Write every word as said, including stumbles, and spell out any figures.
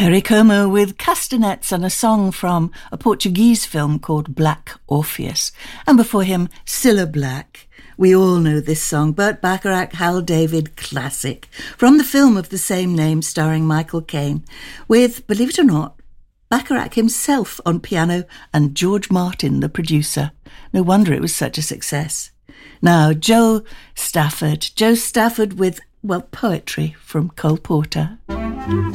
Perry Como with castanets and a song from a Portuguese film called Black Orpheus. And before him, Cilla Black. We all know this song, Burt Bacharach, Hal David classic, from the film of the same name starring Michael Caine, with, believe it or not, Bacharach himself on piano and George Martin, the producer. No wonder it was such a success. Now, Joe Stafford. Joe Stafford with, well, poetry from Cole Porter.